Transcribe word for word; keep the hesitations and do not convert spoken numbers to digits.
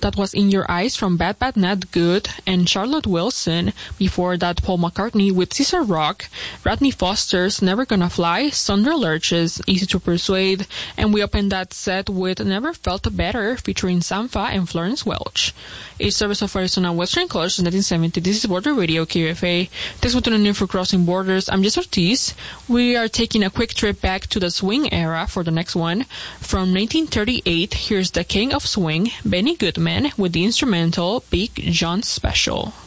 that was In Your Eyes from Bad Bad Not Good and Charlotte Wilson. Before that, Paul McCartney with Caesar Rock, Rodney Foster's Never Gonna Fly, Sandra Lurch's Easy to Persuade, and we opened that set with Never Felt Better featuring Sampha and Florence Welch. A service of Arizona Western College since nineteen seventy, this is Border Radio K U F A. Thanks for tuning in for Crossing Borders. I'm Jess Ortiz. We are taking a quick trip back to the swing era for the next one. From nineteen thirty-eight, here's the King of Swing, Benny Goodman, with the instrumental Big John Special.